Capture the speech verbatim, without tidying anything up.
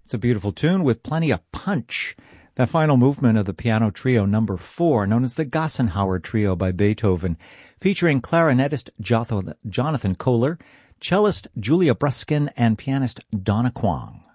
It's a beautiful tune with plenty of punch. That final movement of the piano trio number four, known as the Gassenhauer Trio by Beethoven, featuring clarinetist Jonathan Kohler, cellist Julia Bruskin, and pianist Donna Kwong.